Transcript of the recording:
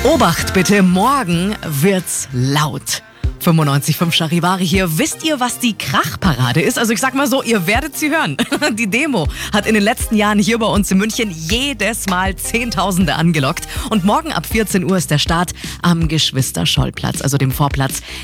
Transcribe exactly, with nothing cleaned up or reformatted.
Obacht bitte, morgen wird's laut. fünfundneunzig Komma fünf Charivari hier. Wisst ihr, was die Krachparade ist? Also ich sag mal so, ihr werdet sie hören. Die Demo hat in den letzten Jahren hier bei uns in München jedes Mal Zehntausende angelockt. Und morgen ab vierzehn Uhr ist der Start am Geschwister-Scholl-Platz, also dem Vorplatz